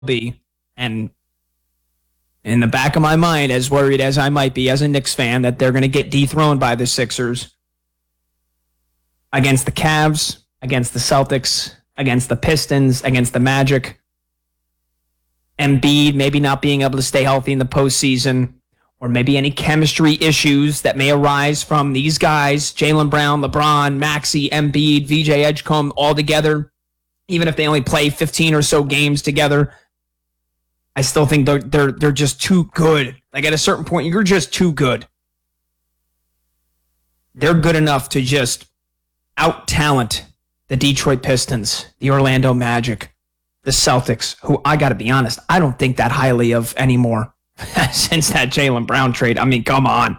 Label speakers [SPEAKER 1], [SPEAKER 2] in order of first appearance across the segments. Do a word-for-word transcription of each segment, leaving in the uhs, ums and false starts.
[SPEAKER 1] be, and in the back of my mind, as worried as I might be as a Knicks fan, that they're going to get dethroned by the Sixers against the Cavs, against the Celtics, against the Pistons, against the Magic. Embiid maybe not being able to stay healthy in the postseason, or maybe any chemistry issues that may arise from these guys, Jaylen Brown, LeBron, Maxey, Embiid, V J Edgecombe, all together, even if they only play fifteen or so games together. I still think they're, they're, they're just too good. Like, at a certain point, you're just too good. They're good enough to just out-talent the Detroit Pistons, the Orlando Magic, the Celtics, who, I got to be honest, I don't think that highly of anymore since that Jaylen Brown trade. I mean, come on.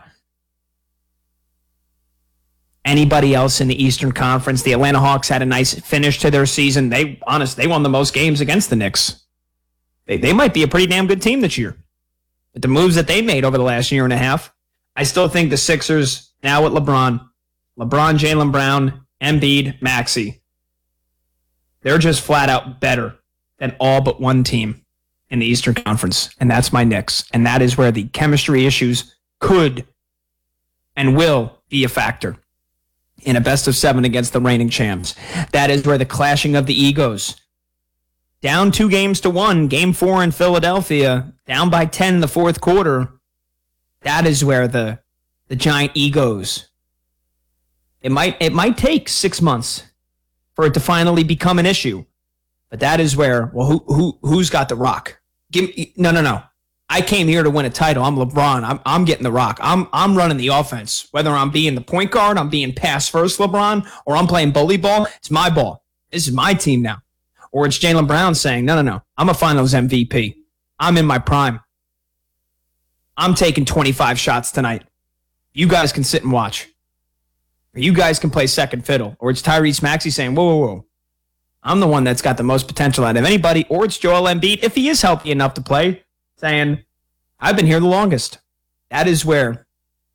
[SPEAKER 1] Anybody else in the Eastern Conference? The Atlanta Hawks had a nice finish to their season. They, honest, they won the most games against the Knicks. They, they might be a pretty damn good team this year. But the moves that they made over the last year and a half, I still think the Sixers, now with LeBron, LeBron, Jaylen Brown, Embiid, Maxey, they're just flat out better than all but one team in the Eastern Conference, and that's my Knicks. And that is where the chemistry issues could and will be a factor in a best of seven against the reigning champs. That is where the clashing of the egos, down two games to one, game four in Philadelphia, down by ten in the fourth quarter, that is where the the giant egos, it might it might take six months for it to finally become an issue. But that is where, well, who who who's got the rock? Give me, no, no, no. I came here to win a title. I'm LeBron. I'm I'm getting the rock. I'm I'm running the offense. Whether I'm being the point guard, I'm being pass first LeBron, or I'm playing bully ball, it's my ball. This is my team now. Or it's Jaylen Brown saying, no, no, no. I'm a finals M V P. I'm in my prime. I'm taking twenty-five shots tonight. You guys can sit and watch. Or you guys can play second fiddle. Or it's Tyrese Maxey saying, whoa, whoa, whoa. I'm the one that's got the most potential out of anybody. Or it's Joel Embiid, if he is healthy enough to play, saying, I've been here the longest. That is where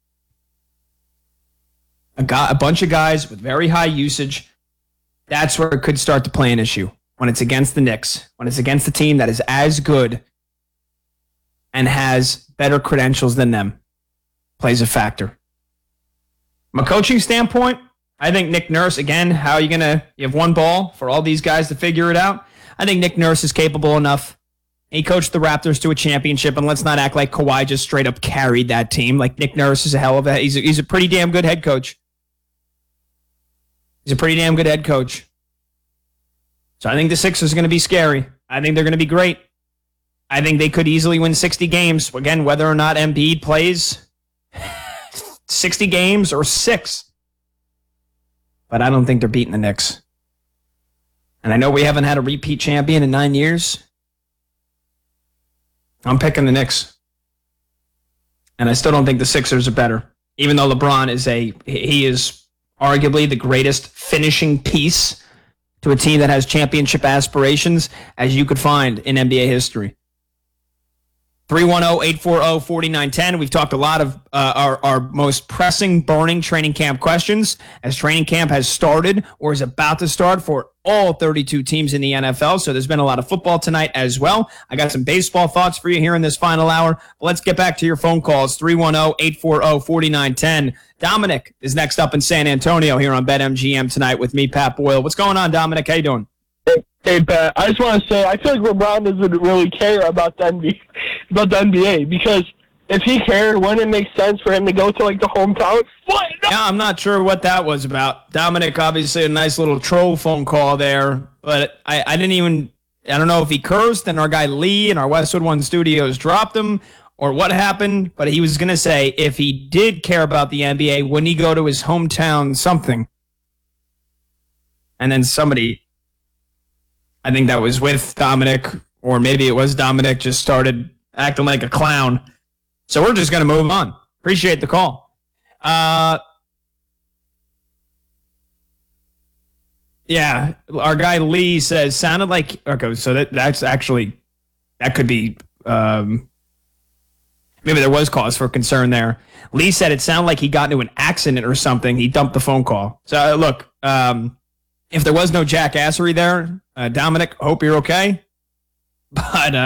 [SPEAKER 1] a, guy, a bunch of guys with very high usage, that's where it could start to play an issue. When it's against the Knicks, when it's against a team that is as good and has better credentials than them, plays a factor. From a coaching standpoint, I think Nick Nurse, again, how are you going to, you have one ball for all these guys to figure it out? I think Nick Nurse is capable enough. He coached the Raptors to a championship, and let's not act like Kawhi just straight up carried that team. Like, Nick Nurse is a hell of a, he's a, he's a pretty damn good head coach. He's a pretty damn good head coach. So I think the Sixers are going to be scary. I think they're going to be great. I think they could easily win sixty games. Again, whether or not Embiid plays sixty games or six. But I don't think they're beating the Knicks. And I know we haven't had a repeat champion in nine years. I'm picking the Knicks. And I still don't think the Sixers are better. Even though LeBron is a, he is arguably the greatest finishing piece to a team that has championship aspirations as you could find in N B A history. three one zero, eight four zero, four nine one zero. We've talked a lot of uh, our, our most pressing, burning training camp questions as training camp has started or is about to start for all thirty-two teams in the N F L. So there's been a lot of football tonight as well. I got some baseball thoughts for you here in this final hour. But let's get back to your phone calls. three one zero, eight four zero, four nine one zero. Dominic is next up in San Antonio here on BetMGM tonight with me, Pat Boyle. What's going on, Dominic? How you doing?
[SPEAKER 2] Hey, Pat, I just want to say, I feel like LeBron doesn't really care about the N B A, about the N B A because if he cared, wouldn't it make sense for him to go to, like, the hometown? What? No.
[SPEAKER 1] Yeah, I'm not sure what that was about. Dominic, obviously, a nice little troll phone call there, but I, I didn't even, I don't know if he cursed and our guy Lee in our Westwood One Studios dropped him or what happened, but he was going to say if he did care about the N B A, wouldn't he go to his hometown something? And then somebody, I think that was with Dominic, or maybe it was Dominic, just started acting like a clown. So we're just going to move on. Appreciate the call. Uh, yeah, our guy Lee says, sounded like, okay, so that, that's actually, that could be, um, maybe there was cause for concern there. Lee said it sounded like he got into an accident or something. He dumped the phone call. So, uh, look, um, if there was no jackassery there, uh, Dominic, hope you're okay. But uh,